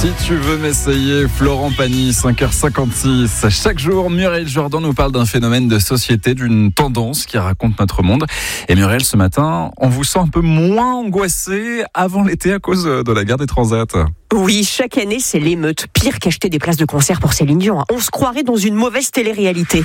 Si tu veux m'essayer, Florent Pagny, 5h56. Chaque jour, Muriel Jourdan nous parle d'un phénomène de société, d'une tendance qui raconte notre monde. Et Muriel, ce matin, on vous sent un peu moins angoissé avant l'été à cause de la guerre des transats. Oui, chaque année, c'est l'émeute. Pire qu'acheter des places de concert pour Céline Dion. On se croirait dans une mauvaise télé-réalité.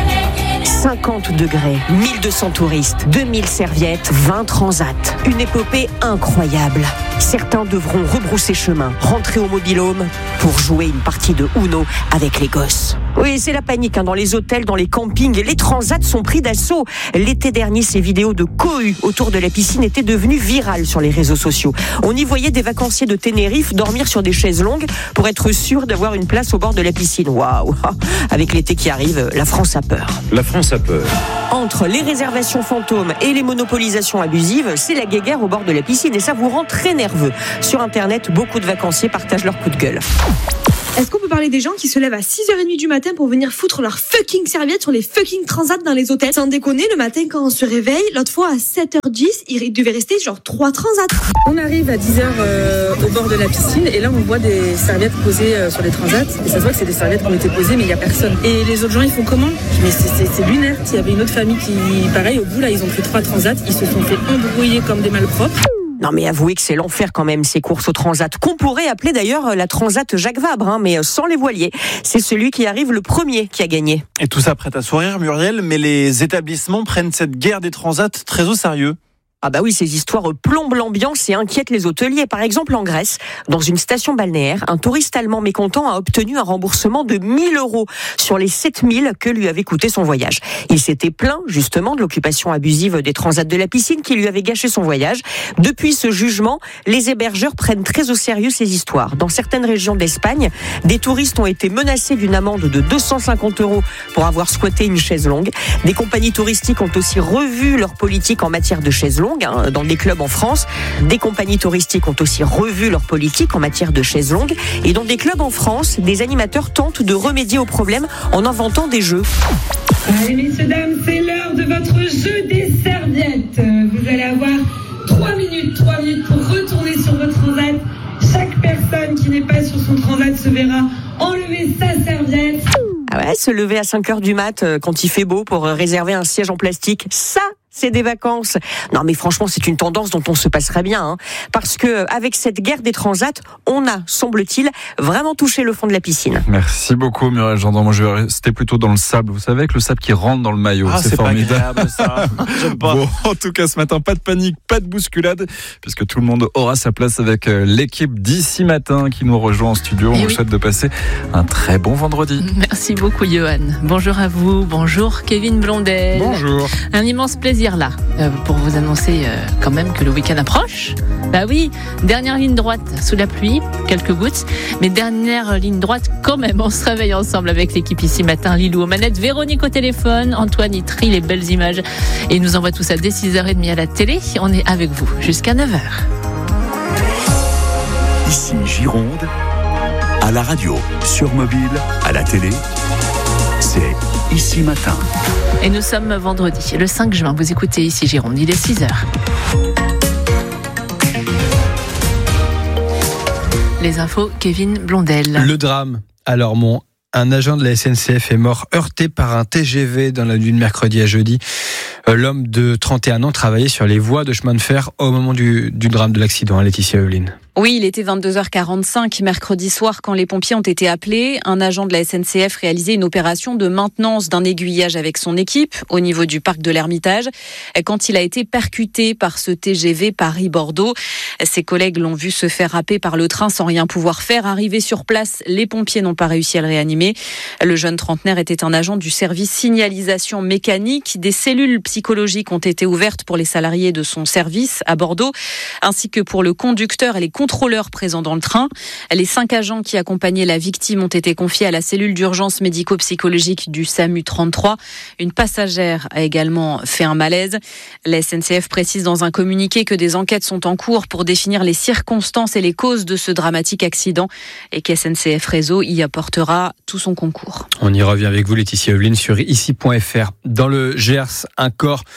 50 degrés, 1200 touristes, 2000 serviettes, 20 transats. Une épopée incroyable. Certains devront rebrousser chemin, rentrer au mobil-home pour jouer une partie de Uno avec les gosses. Oui, c'est la panique dans les hôtels, dans les campings. Les transats sont pris d'assaut. L'été dernier, ces vidéos de cohue autour de la piscine étaient devenues virales sur les réseaux sociaux. On y voyait des vacanciers de Tenerife dormir sur des chaises longues pour être sûr d'avoir une place au bord de la piscine. Waouh! Avec l'été qui arrive, la France a peur. La France a peur. Entre les réservations fantômes et les monopolisations abusives, c'est la guéguerre au bord de la piscine et ça vous rend très nerveux. Sur Internet, beaucoup de vacanciers partagent leur coup de gueule. Est-ce qu'on peut parler des gens qui se lèvent à 6h30 du matin pour venir foutre leur fucking serviette sur les fucking transats dans les hôtels? Sans déconner, le matin quand on se réveille, l'autre fois à 7h10, il devait rester genre 3 transats. On arrive à 10h au bord de la piscine et là on voit des serviettes posées sur les transats et ça se voit que c'est des serviettes qui ont été posées mais il n'y a personne. Et les autres gens ils font comment? Mais c'est lunaire. Il y avait une autre famille qui, pareil, au bout là ils ont pris 3 transats, ils se sont fait embrouiller comme des malpropres. Non mais avouez que c'est l'enfer quand même ces courses au transat, qu'on pourrait appeler d'ailleurs la transat Jacques Vabre, mais sans les voiliers. C'est celui qui arrive le premier qui a gagné. Et tout ça prête à sourire, Muriel, mais les établissements prennent cette guerre des transats très au sérieux. Ah bah oui, ces histoires plombent l'ambiance et inquiètent les hôteliers. Par exemple, en Grèce, dans une station balnéaire, un touriste allemand mécontent a obtenu un remboursement de 1 000 € sur les 7 000 que lui avait coûté son voyage. Il s'était plaint justement de l'occupation abusive des transats de la piscine qui lui avait gâché son voyage. Depuis ce jugement, les hébergeurs prennent très au sérieux ces histoires. Dans certaines régions d'Espagne, des touristes ont été menacés d'une amende de 250 € pour avoir squatté une chaise longue. Des compagnies touristiques ont aussi revu leur politique en matière de chaises longues. Dans des clubs en France, des compagnies touristiques ont aussi revu leur politique en matière de chaises longues. Et dans des clubs en France, des animateurs tentent de remédier au problème en inventant des jeux. Allez messieurs, dames, c'est l'heure de votre jeu des serviettes. Vous allez avoir 3 minutes pour retourner sur votre transat. Chaque personne qui n'est pas sur son transat se verra enlever sa serviette. Ah ouais, se lever à 5h du mat quand il fait beau pour réserver un siège en plastique, ça c'est des vacances. Non mais franchement, c'est une tendance dont on se passerait bien, parce que avec cette guerre des transats, on a, semble-t-il, vraiment touché le fond de la piscine. Merci beaucoup Muriel Jourdan. Moi je vais rester plutôt dans le sable. Vous savez, avec le sable qui rentre dans le maillot, c'est formidable. Pas agréable, ça. J'aime pas. Bon, en tout cas ce matin, pas de panique, pas de bousculade, puisque tout le monde aura sa place avec l'équipe d'ici matin qui nous rejoint en studio. On vous souhaite de passer un très bon vendredi. Merci beaucoup Johan. Bonjour à vous, bonjour Kevin Blondel. Bonjour. Un immense plaisir là pour vous annoncer quand même que le week-end approche. Bah oui, dernière ligne droite sous la pluie, quelques gouttes, mais dernière ligne droite quand même. On se réveille ensemble avec l'équipe ici matin. Lilou aux manettes, Véronique au téléphone, Antoine il trie les belles images et il nous envoie tout ça dès 6h30 à la télé. On est avec vous jusqu'à 9h. Ici Gironde, à la radio, sur mobile, à la télé, c'est Ici Matin. Et nous sommes vendredi, le 5 juin. Vous écoutez Ici Gironde, il est 6h. Les infos, Kevin Blondel. Le drame à Lormont. Un agent de la SNCF est mort heurté par un TGV dans la nuit de mercredi à jeudi. L'homme de 31 ans travaillait sur les voies de chemin de fer au moment du drame de l'accident. Laetitia Euline. Oui, il était 22h45 mercredi soir quand les pompiers ont été appelés. Un agent de la SNCF réalisait une opération de maintenance d'un aiguillage avec son équipe au niveau du parc de l'Ermitage quand il a été percuté par ce TGV Paris-Bordeaux. Ses collègues l'ont vu se faire happer par le train sans rien pouvoir faire. Arrivés sur place, les pompiers n'ont pas réussi à le réanimer. Le jeune trentenaire était un agent du service signalisation mécanique. Des cellules psychologiques ont été ouvertes pour les salariés de son service à Bordeaux, ainsi que pour le conducteur et les contrôleurs présents dans le train. Les 5 agents qui accompagnaient la victime ont été confiés à la cellule d'urgence médico-psychologique du SAMU 33. Une passagère a également fait un malaise. La SNCF précise dans un communiqué que des enquêtes sont en cours pour définir les circonstances et les causes de ce dramatique accident et qu'SNCF Réseau y apportera tout son concours. On y revient avec vous, Laetitia Euline, sur ici.fr. Dans le Gers, un corps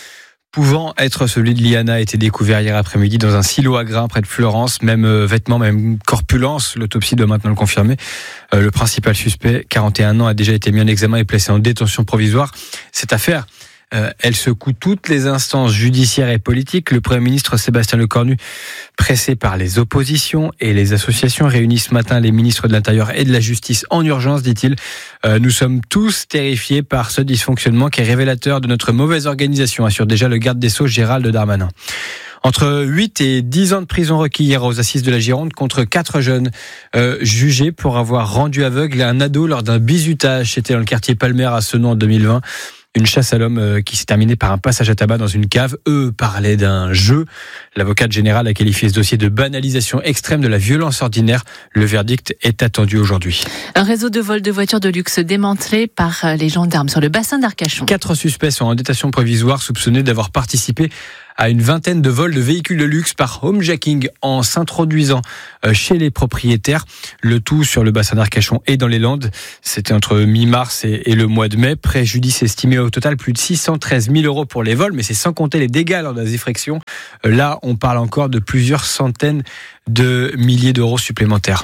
pouvant être celui de Liana a été découvert hier après-midi dans un silo à grains près de Fleurance. Même vêtements, même corpulence. L'autopsie doit maintenant le confirmer. Le principal suspect, 41 ans, a déjà été mis en examen et placé en détention provisoire. Cette affaire, elle secoue toutes les instances judiciaires et politiques. Le Premier ministre Sébastien Lecornu, pressé par les oppositions et les associations, réunit ce matin les ministres de l'Intérieur et de la Justice en urgence, dit-il. Nous sommes tous terrifiés par ce dysfonctionnement qui est révélateur de notre mauvaise organisation, assure déjà le garde des Sceaux Gérald Darmanin. Entre 8 et 10 ans de prison requis hier aux assises de la Gironde contre 4 jeunes jugés pour avoir rendu aveugle un ado lors d'un bizutage. C'était dans le quartier Palmer à Senon en 2020. Une chasse à l'homme qui s'est terminée par un passage à tabac dans une cave. Eux parlaient d'un jeu. L'avocate générale a qualifié ce dossier de banalisation extrême de la violence ordinaire. Le verdict est attendu aujourd'hui. Un réseau de vol de voitures de luxe démantelé par les gendarmes sur le bassin d'Arcachon. 4 suspects sont en détention provisoire soupçonnés d'avoir participé à une vingtaine de vols de véhicules de luxe par homejacking en s'introduisant chez les propriétaires. Le tout sur le bassin d'Arcachon et dans les Landes. C'était entre mi-mars et le mois de mai. Préjudice estimé au total plus de 613 000 € pour les vols, mais c'est sans compter les dégâts lors des effractions. Là, on parle encore de plusieurs centaines de milliers d'euros supplémentaires.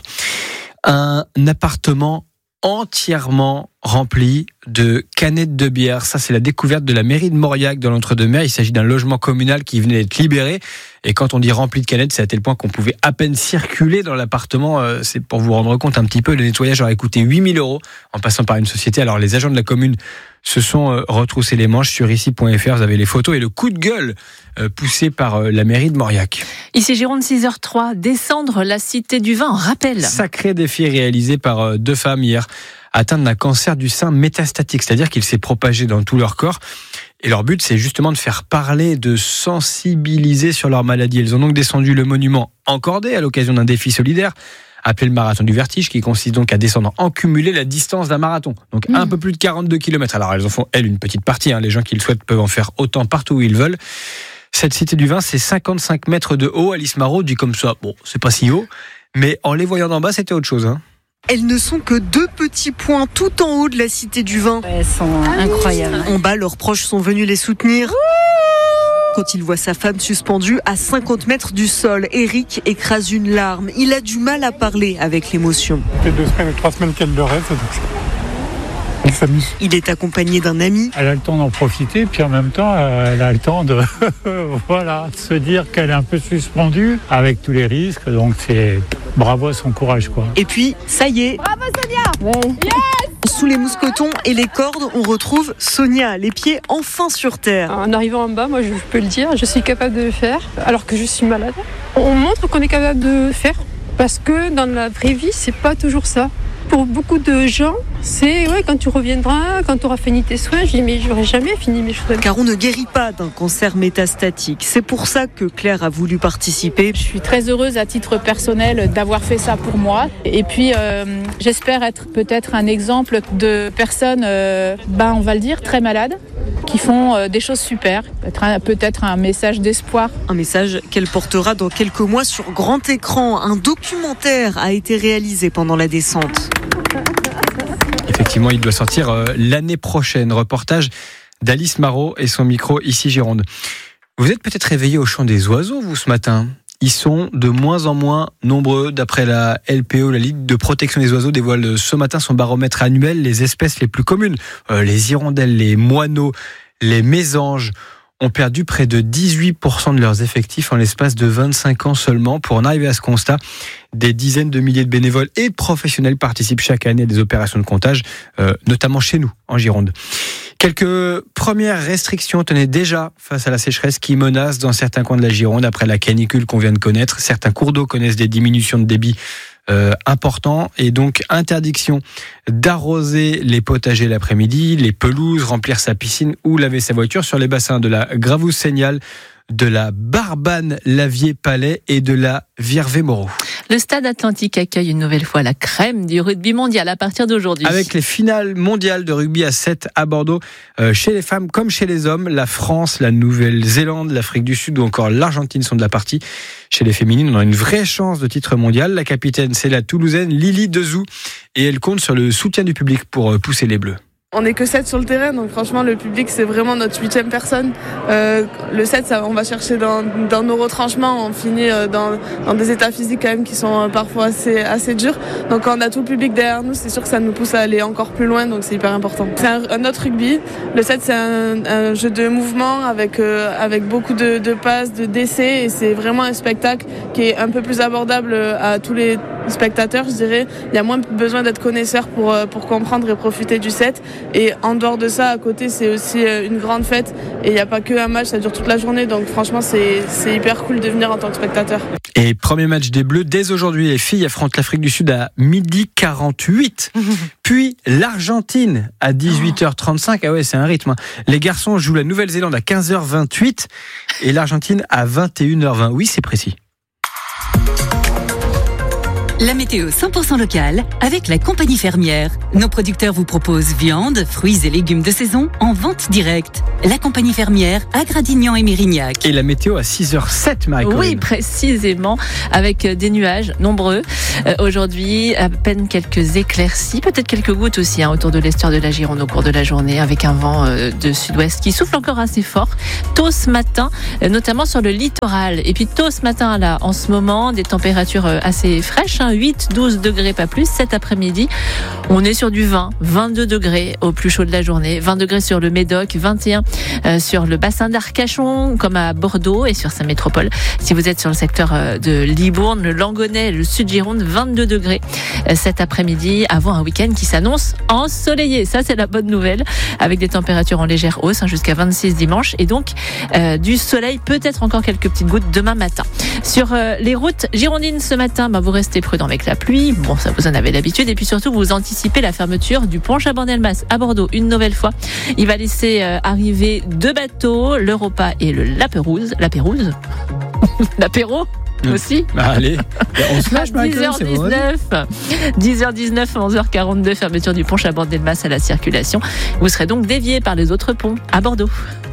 Un appartement entièrement rempli de canettes de bière. Ça, c'est la découverte de la mairie de Mauriac dans l'Entre-deux-Mers. Il s'agit d'un logement communal qui venait d'être libéré. Et quand on dit rempli de canettes, c'est à tel point qu'on pouvait à peine circuler dans l'appartement. C'est pour vous rendre compte un petit peu. Le nettoyage aurait coûté 8 000 € en passant par une société. Alors, les agents de la commune se sont retroussés les manches sur ici.fr. Vous avez les photos et le coup de gueule poussé par la mairie de Mauriac. Ici Gironde 6h03, descendre la cité du vin en rappel. Sacré défi réalisé par 2 femmes hier, atteintes d'un cancer du sein métastatique, c'est-à-dire qu'il s'est propagé dans tout leur corps. Et leur but, c'est justement de faire parler, de sensibiliser sur leur maladie. Elles ont donc descendu le monument encordé à l'occasion d'un défi solidaire, appelé le marathon du vertige, qui consiste donc à descendre en cumulé la distance d'un marathon. Donc un peu plus de 42 km. Alors elles en font, elles, une petite partie. Les gens qui le souhaitent peuvent en faire autant partout où ils veulent. Cette cité du vin, c'est 55 mètres de haut. Alice Marot dit comme ça, bon, c'est pas si haut, mais en les voyant d'en bas, c'était autre chose. Elles ne sont que 2 petits points tout en haut de la Cité du Vin. Elles sont incroyables. En bas, leurs proches sont venus les soutenir. Quand il voit sa femme suspendue à 50 mètres du sol, Eric écrase une larme. Il a du mal à parler avec l'émotion. Ça fait 2 semaines ou 3 semaines qu'elle le rêve, donc elle s'amuse. Il est accompagné d'un ami. Elle a le temps d'en profiter, puis en même temps, elle a le temps de se dire qu'elle est un peu suspendue avec tous les risques. Donc c'est bravo à son courage, quoi. Et puis, ça y est. Bravo Sonia. Yes. Sous les mousquetons et les cordes, on retrouve Sonia, les pieds enfin sur terre. En arrivant en bas, moi je peux le dire, je suis capable de le faire, alors que je suis malade. On montre qu'on est capable de le faire, parce que dans la vraie vie, c'est pas toujours ça. Pour beaucoup de gens, c'est quand tu reviendras, quand tu auras fini tes soins. Je dis mais j'aurais jamais fini mes soins. Car on ne guérit pas d'un cancer métastatique. C'est pour ça que Claire a voulu participer. Je suis très heureuse à titre personnel d'avoir fait ça pour moi. Et puis j'espère être peut-être un exemple de personnes, on va le dire, très malades, qui font des choses super. Peut-être un message d'espoir. Un message qu'elle portera dans quelques mois sur grand écran. Un documentaire a été réalisé pendant la descente. Effectivement, il doit sortir l'année prochaine. Reportage d'Alice Marot et son micro ici Gironde. Vous êtes peut-être réveillé au chant des oiseaux, vous, ce matin. Ils sont de moins en moins nombreux. D'après la LPO, la Ligue de protection des oiseaux, dévoile ce matin son baromètre annuel. Les espèces les plus communes, les hirondelles, les moineaux, les mésanges, ont perdu près de 18% de leurs effectifs en l'espace de 25 ans seulement. Pour en arriver à ce constat, des dizaines de milliers de bénévoles et de professionnels participent chaque année à des opérations de comptage, notamment chez nous, en Gironde. Quelques premières restrictions tenaient déjà face à la sécheresse qui menace dans certains coins de la Gironde après la canicule qu'on vient de connaître. Certains cours d'eau connaissent des diminutions de débit importants et donc interdiction d'arroser les potagers l'après-midi, les pelouses, remplir sa piscine ou laver sa voiture sur les bassins de la Gravouze-Seignal, de la Barbanne-Lavier-Palais et de la Virvé-Moreau. Le Stade Atlantique accueille une nouvelle fois la crème du rugby mondial à partir d'aujourd'hui. Avec les finales mondiales de rugby à 7 à Bordeaux, chez les femmes comme chez les hommes, la France, la Nouvelle-Zélande, l'Afrique du Sud ou encore l'Argentine sont de la partie. Chez les féminines, on a une vraie chance de titre mondial. La capitaine, c'est la Toulousaine Lily Dezou et elle compte sur le soutien du public pour pousser les Bleus. On n'est que 7 sur le terrain, donc franchement le public c'est vraiment notre 8e personne. Le 7, on va chercher dans nos retranchements, on finit dans des états physiques quand même qui sont parfois assez durs. Donc quand on a tout le public derrière nous, c'est sûr que ça nous pousse à aller encore plus loin, donc c'est hyper important. C'est un autre rugby. Le 7 c'est un jeu de mouvement avec beaucoup de passes, de décès, et c'est vraiment un spectacle qui est un peu plus abordable à tous les spectateurs, je dirais. Il y a moins besoin d'être connaisseur pour comprendre et profiter du 7. Et en dehors de ça, à côté, c'est aussi une grande fête. Et il n'y a pas qu'un match, ça dure toute la journée. Donc franchement, c'est hyper cool de venir en tant que spectateur. Et premier match des Bleus, dès aujourd'hui, les filles affrontent l'Afrique du Sud à 12h48. Puis l'Argentine à 18h35. Ah ouais, c'est un rythme. Les garçons jouent la Nouvelle-Zélande à 15h28 et l'Argentine à 21h20. Oui, c'est précis. La météo 100% locale avec la compagnie fermière. Nos producteurs vous proposent viande, fruits et légumes de saison en vente directe. La compagnie fermière à Gradignan et Mérignac. Et la météo à 6h07, Marie-Corinne. Oui, précisément, avec des nuages nombreux. Aujourd'hui, à peine quelques éclaircies, peut-être quelques gouttes aussi autour de l'estuaire de la Gironde au cours de la journée, avec un vent de sud-ouest qui souffle encore assez fort. Tôt ce matin, notamment sur le littoral. Et puis tôt ce matin, là, en ce moment, des températures assez fraîches, 8-12 degrés, pas plus. Cet après-midi, on est sur du 22 degrés au plus chaud de la journée. 20 degrés sur le Médoc, 21 sur le bassin d'Arcachon, comme à Bordeaux et sur sa métropole. Si vous êtes sur le secteur de Libourne, le Langonnet, le Sud-Gironde, 22 degrés cet après-midi, avant un week-end qui s'annonce ensoleillé. Ça, c'est la bonne nouvelle, avec des températures en légère hausse, jusqu'à 26 dimanche, et donc du soleil, peut-être encore quelques petites gouttes demain matin. Sur les routes girondines ce matin, vous restez prudents avec la pluie. Bon, ça vous en avez l'habitude. Et puis surtout, vous anticipez la fermeture du pont Chaban-Delmas à Bordeaux une nouvelle fois. Il va laisser arriver 2 bateaux, l'Europa et le Lapérouse. L'apéro aussi. Allez, on se lâche, 10h19, 11h42, fermeture du pont Chaban-Delmas à la circulation. Vous serez donc dévié par les autres ponts à Bordeaux.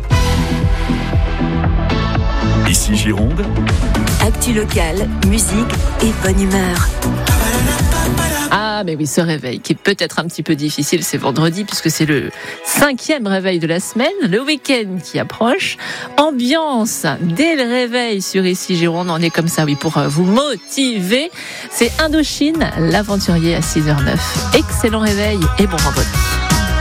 Ici Gironde. Actu locale, musique et bonne humeur. Ah, mais oui, ce réveil qui est peut-être un petit peu difficile, c'est vendredi, puisque c'est le 5e réveil de la semaine, le week-end qui approche. Ambiance dès le réveil sur Ici Gironde, on est comme ça, oui, pour vous motiver. C'est Indochine, l'aventurier à 6h09. Excellent réveil et bon vendredi.